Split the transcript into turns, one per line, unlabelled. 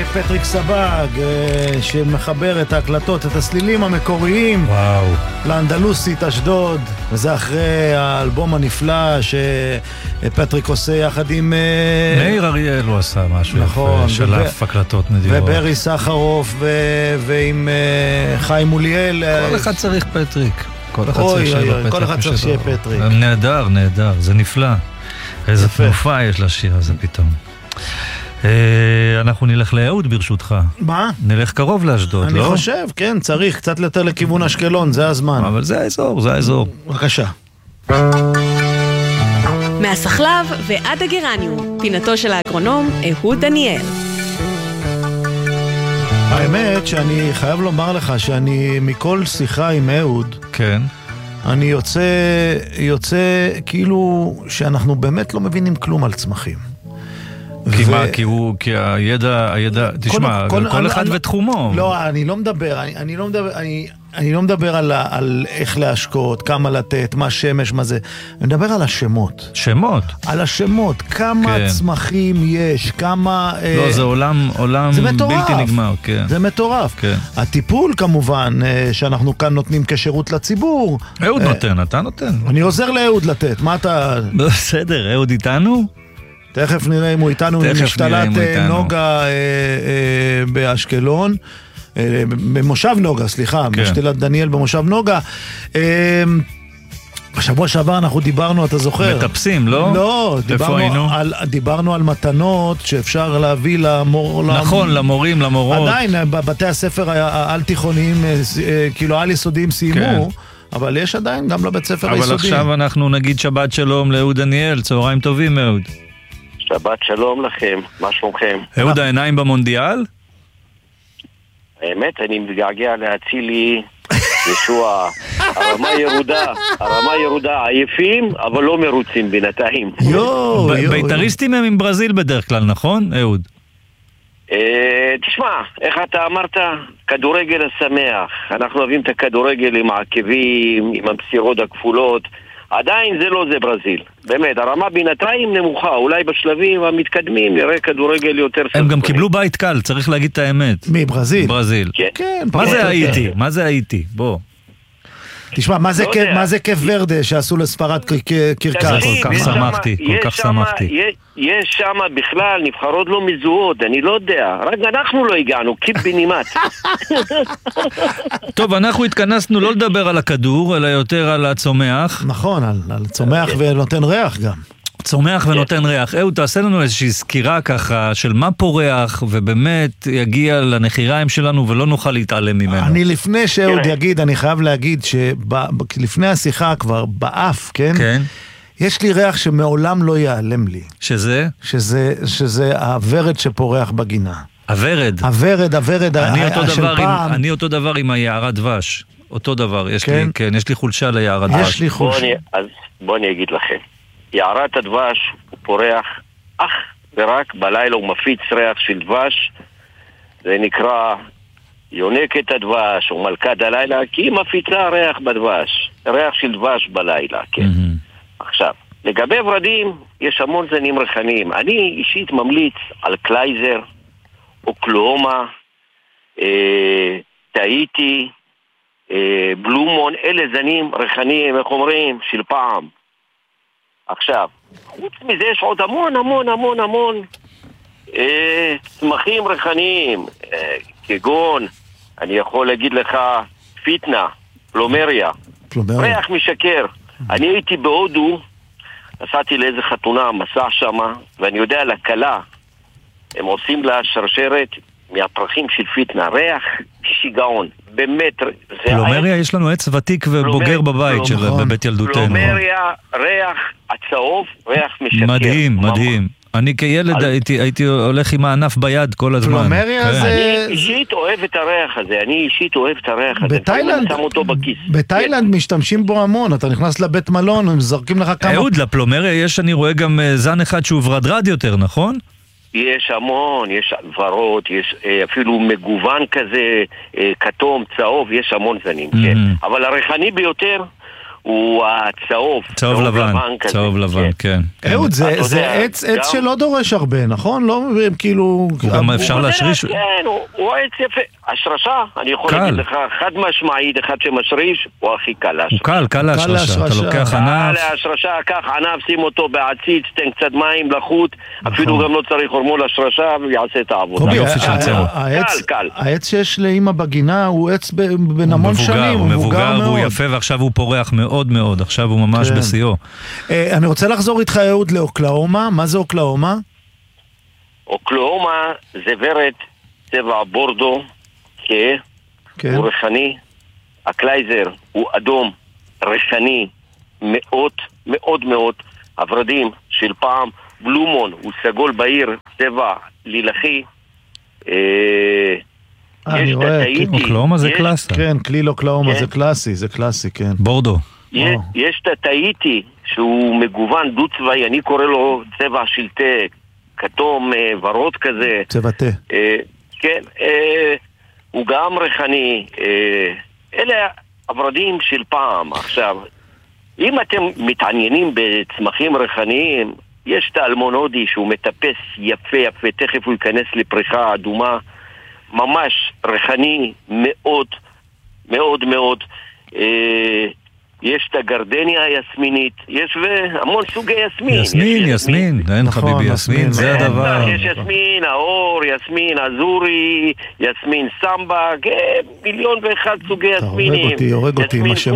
פטריק סבג, שמחבר את ההקלטות, את הסלילים המקוריים לאנדלוסית אשדוד, וזה אחרי האלבום הנפלא שפטריק עושה יחד עם
מאיר אריאל. הוא עשה משהו,
נכון,
שלף הקלטות נדירות,
וברי סחרוף ועם חיים מוליאל.
כל אחד צריך פטריק, כל
אחד צריך שיהיה פטריק.
נהדר, נהדר, זה נפלא. איזה תנופה יש לשיר הזה פתאום. אנחנו נלך לאהוד ברשותך.
מה?
נלך קרוב לאשדוד, לא?
אני חושב, כן, צריך קצת יותר לכיוון אשקלון, זה הזמן.
אבל זה האזור, זה האזור.
בבקשה.
מהסחלב ועד הגרניום, פינתו של האגרונום אהוד דניאל.
האמת שאני חייב לומר לך שאני מכל שיחה עם אהוד,
כן,
אני יוצא כאילו שאנחנו באמת לא מבינים כלום על צמחים.
כי הידע, תשמע, כל אחד ותחומו.
לא, אני לא מדבר על איך להשקות, כמה לתת, מה שמש, מה זה. אני מדבר על השמות.
שמות?
על השמות, כמה צמחים יש, כמה...
לא, זה עולם בלתי נגמר, כן.
זה מטורף. הטיפול כמובן, שאנחנו כאן נותנים כשירות לציבור.
אהוד נותן, אתה נותן.
אני עוזר לאהוד לתת, מה אתה...
בסדר, אהוד איתנו?
תכף נראה אם הוא איתנו, משתלת נוגה באשקלון, במושב נוגה, סליחה, משתלת דניאל במושב נוגה. בשבוע שעבר אנחנו דיברנו, אתה זוכר?
מטפסים, לא?
לא, דיברנו על מתנות שאפשר להביא
נכון, למורים, למורות.
עדיין, בבתי הספר העל-תיכוניים, כאילו על-יסודיים סיימו, אבל יש עדיין גם לבית ספר היסודיים.
אבל עכשיו אנחנו נגיד שבת שלום לאהוד דניאל, צהריים טובים אהוד.
שבת שלום לכם, מה שלומכם?
אהוד, העיניים במונדיאל?
האמת, אני מתגעגע להצילי ישוע. הרמה ירודה, עייפים, אבל לא מרוצים בינתיים.
בית"ריסטים הם עם ברזיל בדרך כלל, נכון, אהוד?
תשמע, איך אתה אמרת? כדורגל השמח. אנחנו אוהבים את הכדורגל עם העקבים, עם המסירות הכפולות. עדיין זה לא זה ברזיל. באמת, הרמה בינתיים נמוכה. אולי בשלבים המתקדמים נראה כדורגל יותר סרטוני.
הם גם קיבלו בית קל, צריך להגיד את האמת.
מי, ברזיל?
ברזיל.
כן.
מה זה הייתי? בוא.
תשמע, מה זה כיף ורדה שעשו לספרד קרקס?
כל כך שמחתי.
יש שם בכלל נבחרות לא מזוהות, אני לא יודע. רק אנחנו לא הגענו, קיפ בנימט.
טוב, אנחנו התכנסנו לא לדבר על הכדור, אלא יותר על הצומח.
נכון, על צומח ונותן ריח גם.
צומח ונותן ריח. אהוד, תעשה לנו איזושהי סקירה ככה של מה פורח, ובאמת יגיע לנחיריים שלנו ולא נוכל להתעלם ממנו.
אני לפני שאהוד יגיד, אני חייב להגיד שלפני השיחה כבר באף, כן?
כן. יש
לי ריח שמעולם לא ייעלם לי.
שזה?
שזה הוורד שפורח בגינה.
הוורד?
הוורד של פעם.
אני אותו דבר עם היערת דבש. אותו דבר, יש לי חולשה ליערת דבש.
יש לי חולשה.
אז בוא אני אגיד לכם. יערת הדבש הוא פורח אך ורק בלילה, הוא מפיץ ריח של דבש, זה נקרא יונקת הדבש או מלכת הלילה, כי היא מפיצה ריח בדבש, ריח של דבש בלילה, כן. עכשיו, לגבי ורדים יש המון זנים ריחניים. אני אישית ממליץ על קלייזר או קלומה, טאיטי, בלומון, אלה זנים ריחניים, איך אומרים, של פעם. עכשיו, חוץ מזה יש עוד המון צמחים ריחניים, כגון, אני יכול להגיד לך, פיטנה, פלומריה, ריח משקר. אני הייתי בהודו, נסעתי לאיזה חתונה, מסע שמה, ואני יודע, לקלה, הם עושים לה שרשרת מהפרחים של פיטנה, ריח שיגעון, באמת.
פלומריה, יש לנו עץ ותיק ובוגר בבית של בבית ילדותנו. פלומריה,
ריח הצהוב, ריח משקר.
מדהים. אני כילד הייתי הולך עם הענף ביד כל הזמן.
פלומריה זה...
אני אישית אוהב את הריח הזה,
בתאילנד משתמשים בו המון, אתה נכנס לבית מלון, הם זרקים לך כמה...
אהוד, לפלומריה יש, אני רואה גם זן אחד שהוא ורדרד יותר, נכון?
יש המון, יש ורוד, יש אפילו מגוון כזה, כתום, צהוב, יש המון זנים, כן. אבל הריחני ביותר הוא הצהוב.
צהוב לבן, צהוב לבן, כן.
אהוד, זה עץ שלא דורש הרבה, נכון? לא, כאילו...
גם אפשר להשריש...
כן, הוא עץ יפה. השרשה, אני יכול להגיד לך, חד משמעית, אחד שמשריש, הוא הכי קל להשרשה.
הוא קל להשרשה. אתה לוקח ענף...
קל להשרשה, קח ענף, שים אותו בעציץ, תן קצת מים לחוט, אפילו גם לא צריך הורמון להשרשה, ויעשה את העבודה.
קובי, העץ שיש לאמא בגינה הוא עץ בין המון שנים,
הוא מבוגר והוא יפה, ועכשיו הוא פורח מאוד מאוד, עכשיו הוא ממש בשיאו.
אני רוצה לחזור איתך, אהוד, לאוקלאומה. מה זה אוקלאומה?
אוקלאומה זה ורד צבע בורדו, הוא ריחני. הקלייזר הוא אדום, ריחני, מאוד מאוד מאוד. הוורדים של פעם, בלומון הוא סגול בעיר, צבע לילכי.
אני רואה,
אוקלאומה זה קלאסי.
כן, כליל אוקלאומה זה קלאסי, זה קלאסי, כן.
בורדו.
יש את הטאיטי שהוא מגוון דו צבעי, אני קורא לו צבע של תה, כתום, ורוד כזה.
צבע תה.
כן, הוא גם ריחני. אלה הוורדים של פעם. עכשיו, אם אתם מתעניינים בצמחים ריחניים, יש את האלמונודי שהוא מטפס יפה יפה, תכף הוא ייכנס לפריחה אדומה, ממש ריחני מאוד מאוד מאוד. יש את הגרדניה היסמינית, יש המון סוגי יסמין.
יסמין, אין חביבי, יסמין, זה הדבר.
יש יסמין, האור, יסמין, אזורי, יסמין סמבה, מיליון ואחד סוגי יסמינים.
אתה הורג אותי עם השם.